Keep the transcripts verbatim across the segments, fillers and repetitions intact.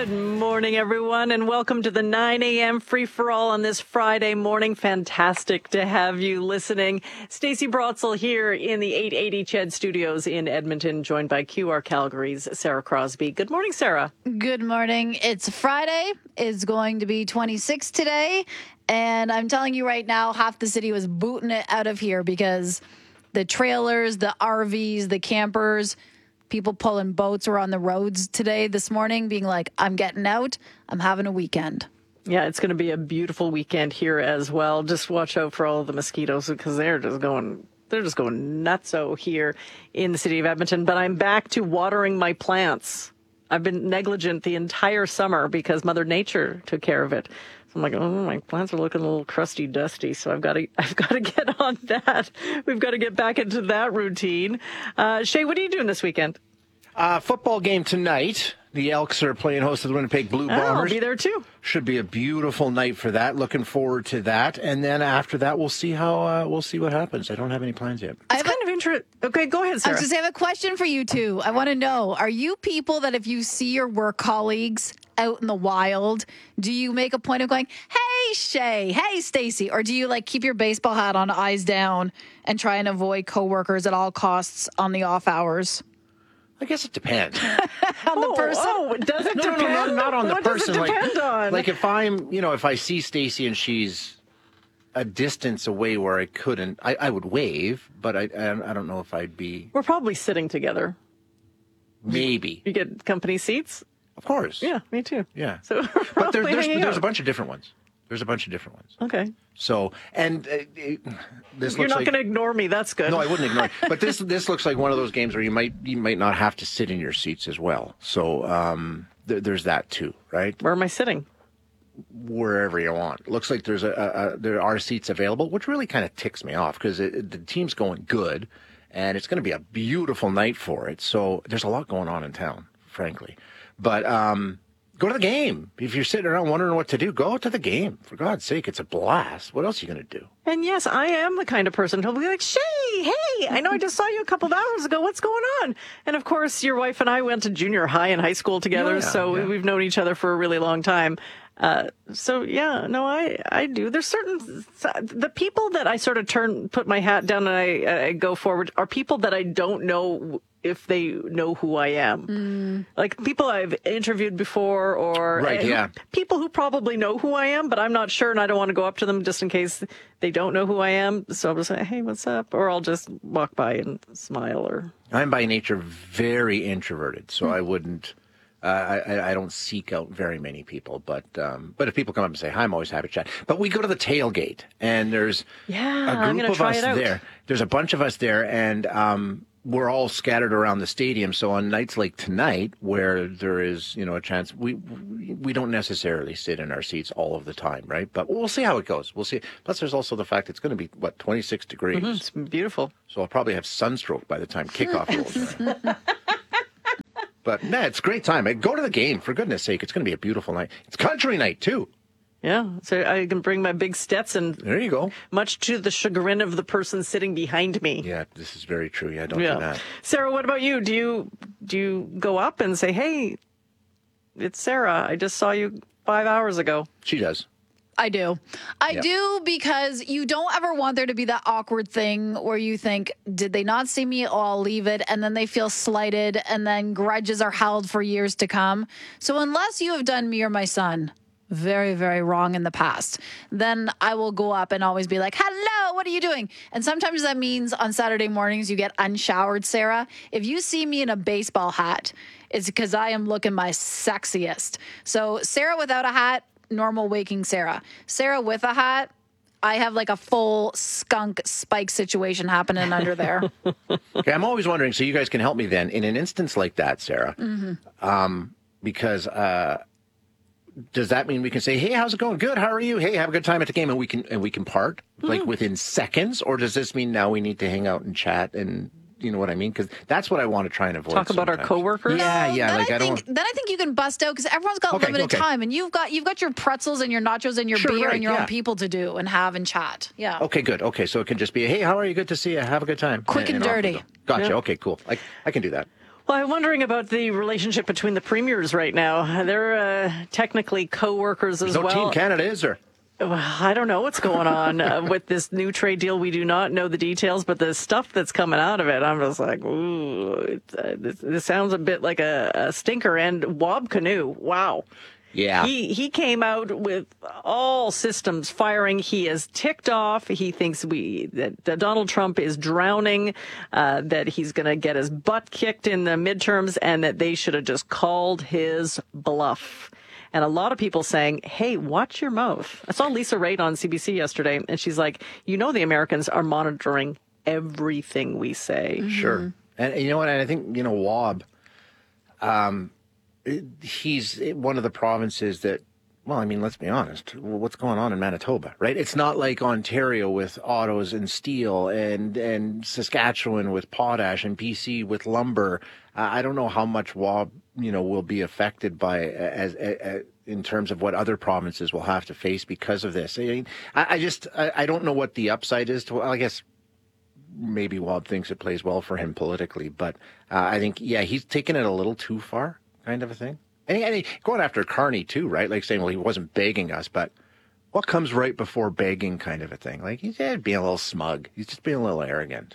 Good morning, everyone, and welcome to the nine a.m. free-for-all on this Friday morning. Fantastic to have you listening. Stacey Brotzel here in the eight eighty C H E D studios in Edmonton, joined by Q R Calgary's Sarah Crosby. Good morning, Sarah. Good morning. It's Friday. It's going to be twenty-six today, and I'm telling you right now, half the city was booting it out of here because the trailers, the R Vs, the campers, people pulling boats were on the roads today, this morning, being like, I'm getting out. I'm having a weekend. Yeah, it's going to be a beautiful weekend here as well. Just watch out for all the mosquitoes because they're just going, they're just going nutso here in the city of Edmonton. But I'm back to watering my plants. I've been negligent the entire summer because Mother Nature took care of it. So I'm like, oh, my plants are looking a little crusty, dusty. So I've got to, I've got to get on that. We've got to get back into that routine. Uh, Shay, what are you doing this weekend? Uh, football game tonight. The Elks are playing host to the Winnipeg Blue Bombers. Oh, I'll be there too. Should be a beautiful night for that. Looking forward to that. And then after that, we'll see how uh, we'll see what happens. I don't have any plans yet. It's kind of interesting. Okay, go ahead, Sarah. I was just have a question for you two. I want to know: are you people that if you see your work colleagues out in the wild, do you make a point of going, "Hey, Shay, hey, Stacey," or do you like keep your baseball hat on, eyes down, and try and avoid coworkers at all costs on the off hours? I guess it depends. on oh, the person? Oh, does it no, depend? no, no, not, not on the what person. What does it depend like, on? Like if I'm, you know, if I see Stacey and she's a distance away where I couldn't, I, I would wave, but I, I, I don't know if I'd be. We're probably sitting together. Maybe. You get company seats? Of course. Yeah, me too. Yeah. So but there, there's, hanging there's out. a bunch of different ones. There's a bunch of different ones. Okay. So, and uh, it, this You're looks not like, going to ignore me. That's good. No, I wouldn't ignore it. But this this looks like one of those games where you might you might not have to sit in your seats as well. So um, th- there's that too, right? Where am I sitting? Wherever you want. Looks like there's a, a, a there are seats available, which really kind of ticks me off because the team's going good, and it's going to be a beautiful night for it. So there's a lot going on in town, frankly. But um, go to the game. If you're sitting around wondering what to do, go to the game. For God's sake, it's a blast. What else are you going to do? And yes, I am the kind of person who'll be like, Shay, hey, I know I just saw you a couple of hours ago. What's going on? And of course, your wife and I went to junior high and high school together, Yeah, so yeah. we've known each other for a really long time. Uh, so yeah, no, I, I do. There's certain, the people that I sort of turn, put my hat down and I, I go forward are people that I don't know if they know who I am. Mm. Like people I've interviewed before or Right, uh, yeah. people who probably know who I am, but I'm not sure and I don't want to go up to them just in case they don't know who I am. So I'll just say, hey, what's up? Or I'll just walk by and smile or. I'm by nature very introverted, so I wouldn't. Uh, I, I don't seek out very many people, but um, but if people come up and say hi, I'm always happy to chat. But we go to the tailgate, and there's Yeah, a I'm group gonna of try us it out. there. There's a bunch of us there, and um, we're all scattered around the stadium. So on nights like tonight, where there is you know a chance, we we don't necessarily sit in our seats all of the time, right? But we'll see how it goes. We'll see. Plus, there's also the fact it's going to be what twenty-six degrees, Mm-hmm, it's beautiful. so I'll probably have sunstroke by the time kickoff rolls around. But, nah, it's a great time. Go to the game, for goodness sake. It's going to be a beautiful night. It's country night, too. Yeah, so I can bring my big Stetson, There you go. much to the chagrin of the person sitting behind me. Yeah, this is very true. Yeah, don't do Yeah. that. Sarah, what about you? Do you do you go up and say, hey, it's Sarah. I just saw you five hours ago. She does. I do. I Yep. do because you don't ever want there to be that awkward thing where you think, did they not see me? Oh, I'll leave it. And then they feel slighted and then grudges are held for years to come. So unless you have done me or my son very, very wrong in the past, then I will go up and always be like, hello, what are you doing? And sometimes that means on Saturday mornings you get unshowered, Sarah. If you see me in a baseball hat, it's because I am looking my sexiest. So Sarah without a hat, normal waking Sarah. Sarah with a hat, I have like a full skunk spike situation happening under there. Okay, I'm always wondering, so you guys can help me then, in an instance like that, Sarah, Mm-hmm. um, because uh, does that mean we can say, hey, how's it going? Good, how are you? Hey, have a good time at the game, and we can and we can part, like, within seconds? Or does this mean now we need to hang out and chat and... You know what I mean? Because that's what I want to try and avoid. Talk about our sometimes. coworkers? Yeah, No, yeah. Then Like I, I, think don't. then I think you can bust out because everyone's got Okay, limited okay. time, and you've got you've got your pretzels and your nachos and your Sure, beer right, and your yeah. own people to do and have and chat. Yeah. Okay, good. Okay, so it can just be, hey, how are you? Good to see you. Have a good time. Quick and off we dirty. go. Gotcha. Yeah. Okay, cool. I I can do that. Well, I'm wondering about the relationship between the premiers right now. They're uh, technically co-workers as no well. Team Canada, is there? Well, I don't know what's going on uh, with this new trade deal. We do not know the details, but the stuff that's coming out of it, I'm just like, ooh, it, uh, this, this sounds a bit like a, a stinker. And Wab Kinew, wow. Yeah. He he came out with all systems firing. He is ticked off. He thinks we that, that Donald Trump is drowning, uh, that he's going to get his butt kicked in the midterms, and that they should have just called his bluff. And a lot of people saying, hey, watch your mouth. I saw Lisa Raitt on C B C yesterday, and she's like, you know, the Americans are monitoring everything we say. Mm-hmm. Sure. And you know what? I think, you know, Wab, um, he's one of the provinces that, well, I mean, let's be honest. What's going on in Manitoba, right? It's not like Ontario with autos and steel, and and Saskatchewan with potash, and B C with lumber. Uh, I don't know how much Wab, you know, will be affected by as, as in terms of what other provinces will have to face because of this. I mean, I, I just I, I don't know what the upside is to. Well, I guess maybe Wab thinks it plays well for him politically, but uh, I think yeah, he's taken it a little too far. Kind of a thing. And, he, and he, going after Carney, too, right? Like saying, well, he wasn't begging us, but what comes right before begging kind of a thing? Like, he's yeah, being a little smug. He's just being a little arrogant.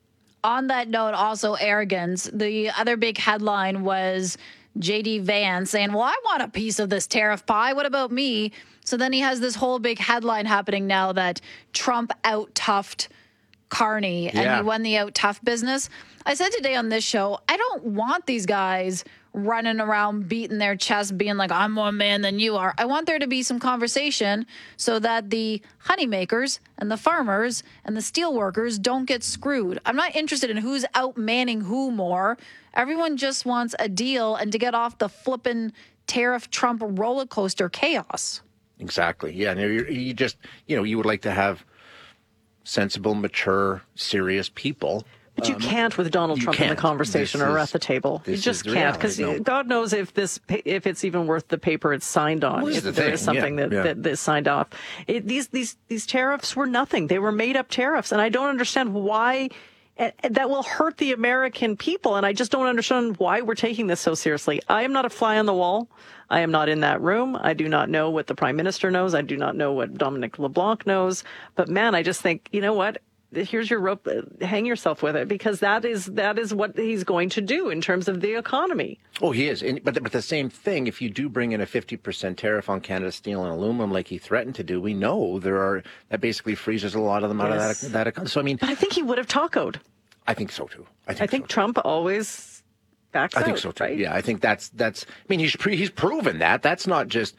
On that note, also arrogance. The other big headline was J D Vance saying, well, I want a piece of this tariff pie. What about me? So then he has this whole big headline happening now that Trump out-toughed Carney and Yeah. he won the out-tough business. I said today on this show, I don't want these guys running around beating their chest, being like, I'm more man than you are. I want there to be some conversation so that the honeymakers and the farmers and the steel workers don't get screwed. I'm not interested in who's out manning who more. Everyone just wants a deal and to get off the flippin' tariff Trump roller coaster chaos. Exactly. Yeah. And you, you just, you know, you would like to have sensible, mature, serious people. But you Um, can't with Donald you Trump in the can't. conversation This or is- at the table. You this just is the can't, because reality, no. God knows if this pa- if it's even worth the paper it's signed on. Well, this if is the there is thing, yeah, something that, yeah. that that is signed off, it, these these these tariffs were nothing. They were made up tariffs, and I don't understand why. And that will hurt the American people, and I just don't understand why we're taking this so seriously. I am not a fly on the wall. I am not in that room. I do not know what the Prime Minister knows. I do not know what Dominic LeBlanc knows. But man, I just think, you know what? Here's your rope. Hang yourself with it, because that is that is what he's going to do in terms of the economy. Oh, he is. And, but, but the same thing, if you do bring in a fifty percent tariff on Canada's steel and aluminum like he threatened to do, we know there are, that basically freezes a lot of them out Yes. of that. that econ- so, I mean, But I think he would have tacoed. I think so, too. I think, I think so, too. Trump always backs out. I think so, too. Right? Yeah, I think that's, that's, I mean, he's, pre, he's proven that. That's not just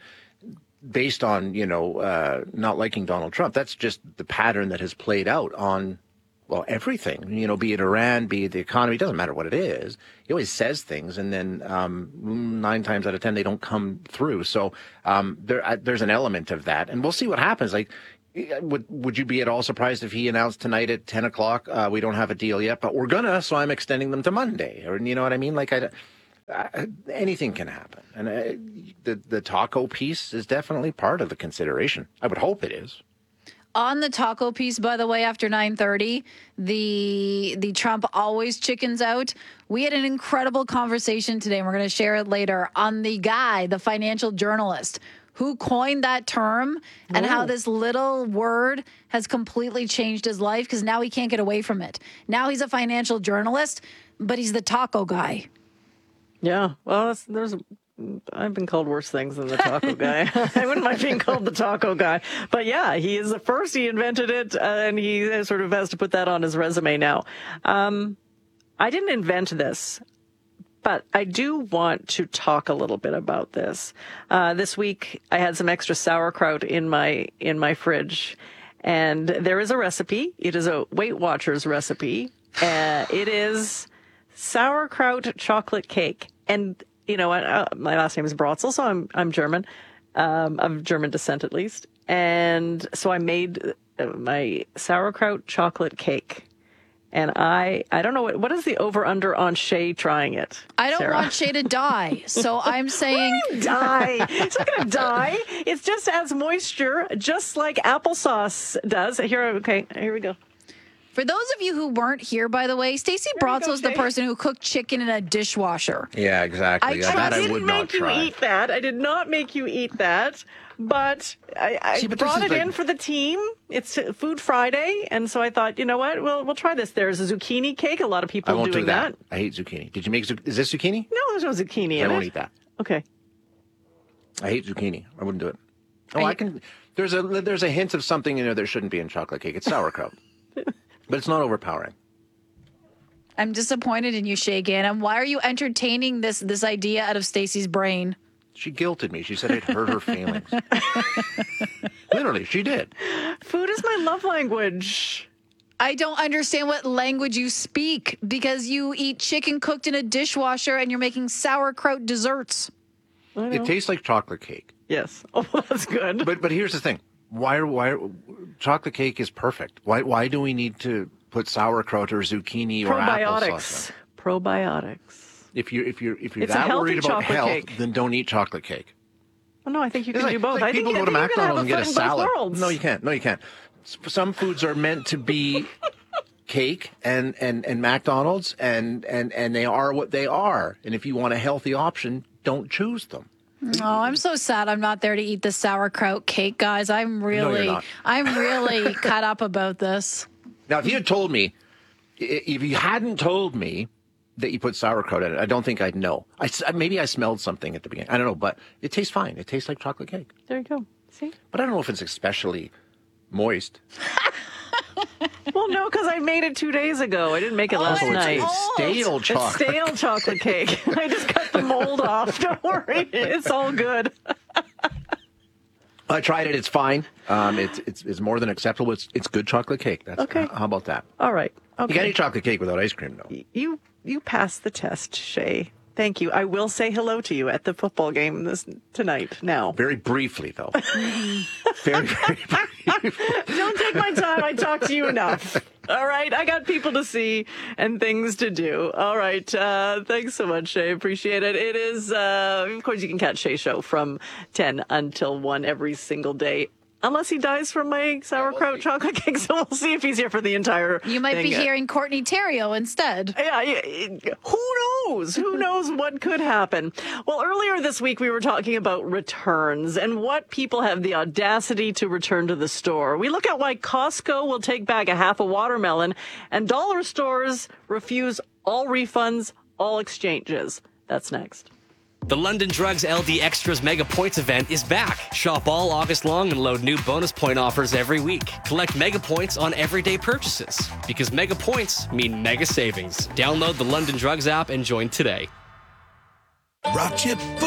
based on, you know, uh, not liking Donald Trump. That's just the pattern that has played out on, well, everything, you know, be it Iran, be it the economy, it doesn't matter what it is. He always says things, and then um, nine times out of ten, they don't come through. So um, there, uh, there's an element of that, and we'll see what happens. Like, would would you be at all surprised if he announced tonight at ten o'clock, uh, we don't have a deal yet, but we're gonna, so I'm extending them to Monday, or you know what I mean? Like, I, uh, anything can happen, and uh, the the taco piece is definitely part of the consideration. I would hope it is. On the taco piece, by the way, after nine thirty, the the Trump always chickens out. We had an incredible conversation today, and we're going to share it later, on the guy, the financial journalist, who coined that term and how this little word has completely changed his life, because now he can't get away from it. Now he's a financial journalist, but he's the taco guy. Yeah. Well, that's, there's. I've been called worse things than the taco guy. I wouldn't mind being called the taco guy. But yeah, he is the first. He invented it, uh, and he sort of has to put that on his resume now. Um, I didn't invent this, but I do want to talk a little bit about this. Uh, this week, I had some extra sauerkraut in my in my fridge, and there is a recipe. It is a Weight Watchers recipe. Uh, it is sauerkraut chocolate cake, and you know, uh, my last name is Brotzel, so I'm I'm German, um, of German descent at least, and so I made uh, my sauerkraut chocolate cake, and I I don't know what what is the over under on Shay trying it. I don't Sarah? want Shay to die, so I'm saying die. It's not going to die. It's just adds moisture, just like applesauce does. Here, okay, here we go. For those of you who weren't here, by the way, Stacey There you Bratz go, was the Shay. person who cooked chicken in a dishwasher. Yeah, exactly. I that tried- I didn't would make not you try. eat that. I did not make you eat that. But I, I See, but this brought is it like- in for the team. It's Food Friday, and so I thought, you know what? We'll we'll try this. There's a zucchini cake. A lot of I people won't doing do that. I hate zucchini. Did you make zucchini? Is this zucchini? No, there's no zucchini I in won't it. eat that. Okay. I hate zucchini. I wouldn't do it. Oh, Are I you- can. There's a there's a hint of something in there that shouldn't be in chocolate cake. It's sauerkraut, but it's not overpowering. I'm disappointed in you, Shay Gannon. Why are you entertaining this this idea out of Stacey's brain? She guilted me. She said it hurt her feelings. Literally, she did. Food is my love language. I don't understand what language you speak because you eat chicken cooked in a dishwasher and you're making sauerkraut desserts. I know. It tastes like chocolate cake. Yes. Oh, that's good. But but here's the thing. Why are why are- chocolate cake is perfect. Why why do we need to put sauerkraut or zucchini or applesauce Probiotics. in? Probiotics. If you if you if you're It's a that healthy worried about chocolate health, cake. then don't eat chocolate cake. Well, no, I think you It's can like, do both. it's like I think, people I go to think you're gonna McDonald's and have get a foot in both salad. worlds. No, you can't. No, you can't. S- Some foods are meant to be cake and, and, and McDonald's, and, and, and they are what they are. And if you want a healthy option, don't choose them. Oh, I'm so sad I'm not there to eat the sauerkraut cake, guys. I'm really not. I'm really cut up about this. Now, if you had told me, i- if you hadn't told me that you put sauerkraut in it, I don't think I'd know. I, s- maybe I smelled something at the beginning. I don't know, but it tastes fine. It tastes like chocolate cake. There you go. See? But I don't know if it's especially moist. Well, no, because I made it two days ago. I didn't make it last Also, it's, night. it's stale It's chocolate. stale chocolate cake. I just cut the mold off. Don't worry. It's all good. I tried it. It's fine. Um, it's it's it's more than acceptable. It's it's good chocolate cake. That's Okay. How about that? All right. You Okay. got any chocolate cake without ice cream, though? You you passed the test, Shay. Thank you. I will say hello to you at the football game this tonight. Now, Very briefly, though. very very briefly. don't take my time. I talked to you enough. All right. I got people to see and things to do. All right. Uh, thanks so much, Shay. Appreciate it. It is, uh, of course, you can catch Shay Show from ten until one every single day. Unless he dies from my sauerkraut chocolate cake, so we'll see if he's here for the entire. You might thing. be hearing Courtney Terrio instead. Yeah, yeah, who knows? Who knows what could happen? Well, earlier this week, we were talking about returns and what people have the audacity to return to the store. We look at why Costco will take back a half a watermelon and dollar stores refuse all refunds, all exchanges. That's next. The London Drugs L D Extras Mega Points event is back. Shop all August long and load new bonus point offers every week. Collect Mega Points on everyday purchases. Because Mega Points mean mega savings. Download the London Drugs app and join today. Rock Chip